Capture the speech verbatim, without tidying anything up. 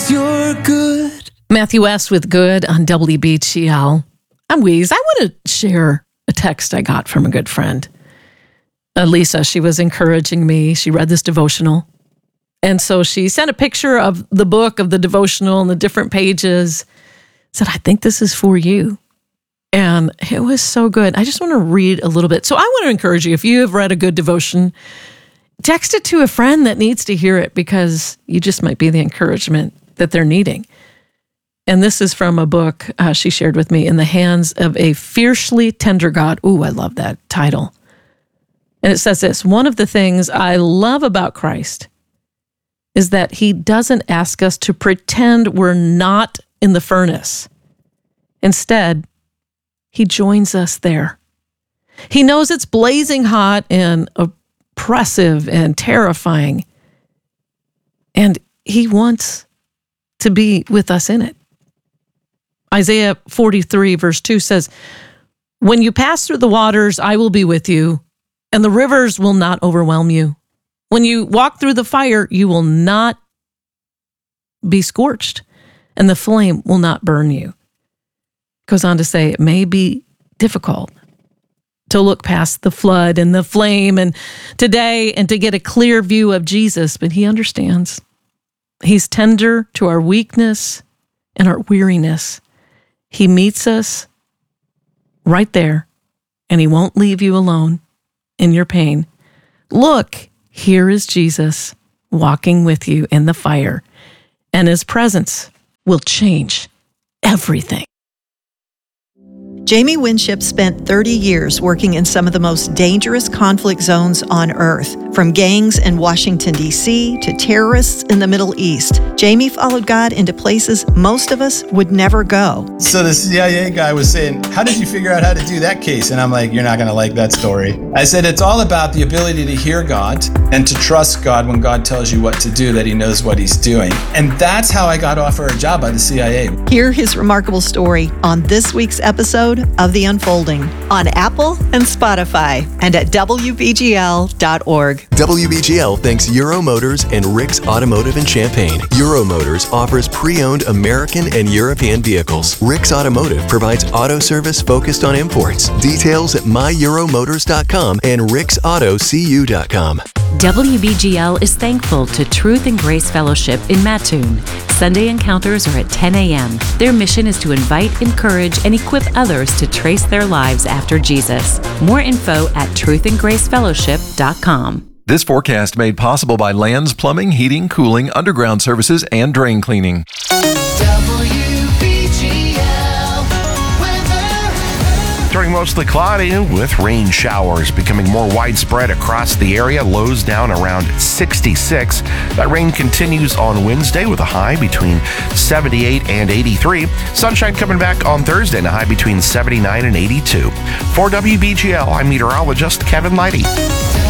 'cause you're good. Matthew West with Good on W B G L. I'm Weeze. I want to share a text I got from a good friend. Uh, Lisa, she was encouraging me. She read this devotional. And so she sent a picture of the book, of the devotional and the different pages. Said, I think this is for you. And it was so good. I just want to read a little bit. So I want to encourage you, if you have read a good devotion, text it to a friend that needs to hear it, because you just might be the encouragement that they're needing. And this is from a book uh, she shared with me, In the Hands of a Fiercely Tender God. Ooh, I love that title. And it says this: one of the things I love about Christ is that he doesn't ask us to pretend we're not in the furnace. Instead, he joins us there. He knows it's blazing hot and oppressive and terrifying, and he wants to be with us in it. Isaiah forty-three verse two says, when you pass through the waters, I will be with you, and the rivers will not overwhelm you. When you walk through the fire, you will not be scorched, and the flame will not burn you. Goes on to say, it may be difficult to look past the flood and the flame and today and to get a clear view of Jesus, but he understands. He's tender to our weakness and our weariness. He meets us right there, and he won't leave you alone in your pain. Look, here is Jesus walking with you in the fire, and his presence will change everything. Jamie Winship spent thirty years working in some of the most dangerous conflict zones on Earth, from gangs in Washington, D C to terrorists in the Middle East. Jamie followed God into places most of us would never go. So the C I A guy was saying, how did you figure out how to do that case? And I'm like, you're not going to like that story. I said, it's all about the ability to hear God and to trust God when God tells you what to do, that he knows what he's doing. And that's how I got offered a job by the C I A. Hear his remarkable story on this week's episode of The Unfolding on Apple and Spotify and at W B G L dot org. W B G L thanks Euro Motors and Rick's Automotive in Champaign. Euro Motors offers pre-owned American and European vehicles. Rick's Automotive provides auto service focused on imports. Details at my euro motors dot com and ricks auto c u dot com. W B G L is thankful to Truth and Grace Fellowship in Mattoon. Sunday encounters are at ten a.m. Their mission is to invite, encourage, and equip others to trace their lives after Jesus. More info at truth and grace fellowship dot com. This forecast made possible by Lands Plumbing, Heating, Cooling, Underground Services, and Drain Cleaning. Turning mostly cloudy with rain showers becoming more widespread across the area. Lows down around sixty-six. That rain continues on Wednesday with a high between seventy-eight and eighty-three. Sunshine coming back on Thursday and a high between seventy-nine and eighty-two. For W B G L, I'm meteorologist Kevin Leidy.